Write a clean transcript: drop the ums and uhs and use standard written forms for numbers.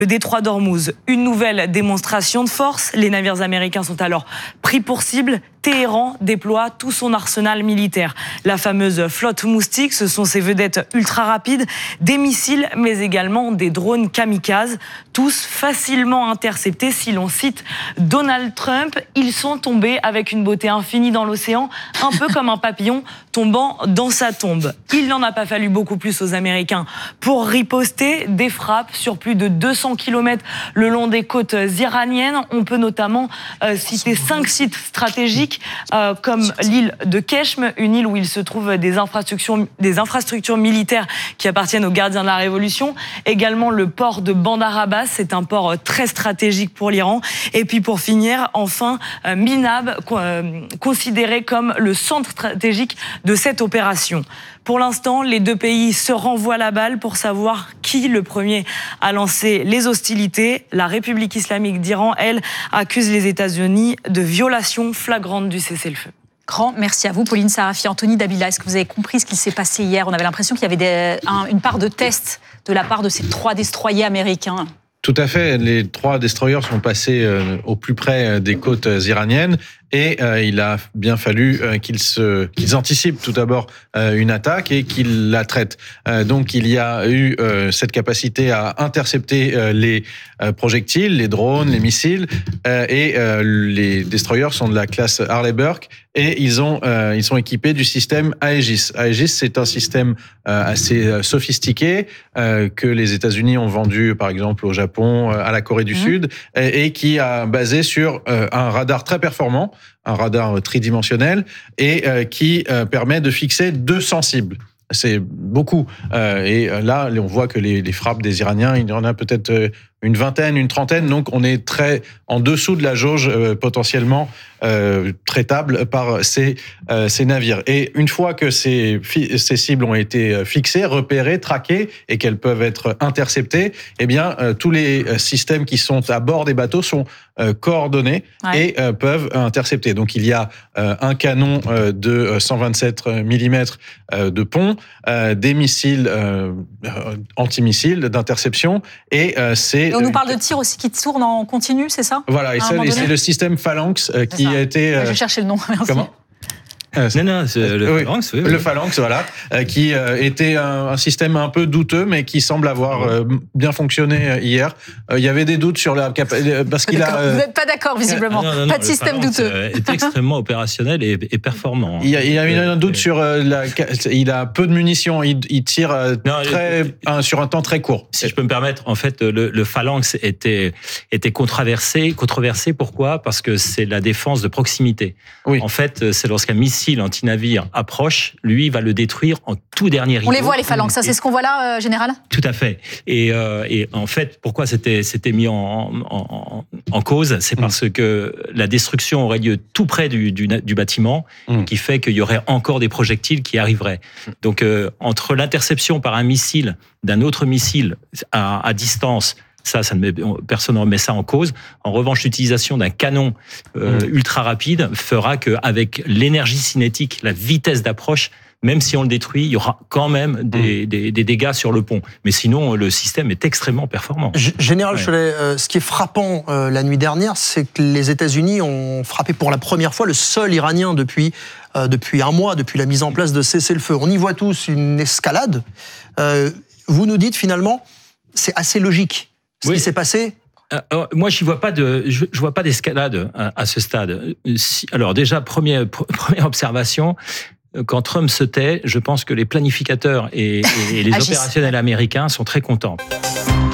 Le détroit d'Ormuz, une nouvelle démonstration de force. Les navires américains sont alors pris pour cible. Téhéran déploie tout son arsenal militaire. La fameuse flotte Moustique, ce sont ces vedettes ultra rapides, des missiles, mais également des drones kamikazes, tous facilement interceptés. Si l'on cite Donald Trump, ils sont tombés avec une beauté infinie dans l'océan, un peu comme un papillon tombant dans sa tombe. Il n'en a pas fallu beaucoup plus aux Américains pour riposter des frappes sur plus de 200 km le long des côtes iraniennes. On peut notamment citer 5 sites stratégiques comme l'île de Keshm, une île où il se trouve des infrastructures militaires qui appartiennent aux gardiens de la Révolution. Également le port de Bandar Abbas, c'est un port très stratégique pour l'Iran. Et puis pour finir, enfin, Minab, considéré comme le centre stratégique de cette opération. Pour l'instant, les deux pays se renvoient la balle pour savoir qui le premier a lancé les hostilités. La République islamique d'Iran, elle, accuse les États-Unis de violation flagrante du cessez-le-feu. Grand merci à vous, Pauline Sarafi, Anthony Dabila. Est-ce que vous avez compris ce qui s'est passé hier? On avait l'impression qu'il y avait une part de test de la part de ces 3 destroyers américains. Tout à fait. Les 3 destroyers sont passés au plus près des côtes iraniennes et il a bien fallu qu'ils anticipent tout d'abord une attaque et qu'ils la traitent. Donc il y a eu cette capacité à intercepter les projectiles, les drones, les missiles et les destroyers sont de la classe Harley Burke et ils sont équipés du système Aegis. Aegis, c'est un système assez sophistiqué que les États-Unis ont vendu par exemple au Japon, à la Corée du Sud et qui a basé sur un radar très performant, un radar tridimensionnel et qui permet de fixer 200 cibles. C'est beaucoup. Et là, on voit que les frappes des Iraniens, il y en a peut-être une vingtaine, une trentaine. Donc, on est très en dessous de la jauge potentiellement traitable par ces navires. Et une fois que ces cibles ont été fixées, repérées, traquées et qu'elles peuvent être interceptées, eh bien, tous les systèmes qui sont à bord des bateaux sont coordonnés et peuvent intercepter. Donc, il y a un canon de 127 mm de pont, des missiles antimissiles d'interception et on nous parle de tirs aussi qui tournent en continu, c'est ça? Voilà, et c'est le système Phalanx qui a été... Je cherchais le nom, merci. Comment? Non, c'est le Phalanx, oui. Le Phalanx, voilà, qui était un système un peu douteux, mais qui semble avoir bien fonctionné hier. Il y avait des doutes sur la capacité, parce qu'il a... Vous n'êtes pas d'accord, visiblement. Non, pas de système douteux. Est extrêmement opérationnel et performant. Il y a eu un doute sur il a peu de munitions, il tire sur un temps très court. Si je peux me permettre, en fait, le Phalanx était controversé. Pourquoi? Parce que c'est la défense de proximité. Oui. En fait, c'est lorsqu'un missile anti-navire approche, lui va le détruire en tout dernier rideau. On les voit, les phalanx, ça c'est ce qu'on voit là, général? Tout à fait. Et en fait, pourquoi c'était mis en cause? C'est parce que la destruction aurait lieu tout près du bâtiment, qui fait qu'il y aurait encore des projectiles qui arriveraient. Donc, entre l'interception par un missile d'un autre missile à distance, personne ne remet ça en cause. En revanche, l'utilisation d'un canon ultra rapide fera qu'avec l'énergie cinétique, la vitesse d'approche, même si on le détruit, il y aura quand même des dégâts sur le pont. Mais sinon, le système est extrêmement performant. Général Chollet, ce qui est frappant la nuit dernière, c'est que les États-Unis ont frappé pour la première fois le sol iranien depuis un mois, depuis la mise en place de cessez-le-feu. On y voit tous une escalade. Vous nous dites finalement, c'est assez logique. Ce qui s'est passé? Moi, je vois pas d'escalade à ce stade. Alors déjà, première observation, quand Trump se tait, je pense que les planificateurs et les opérationnels américains sont très contents.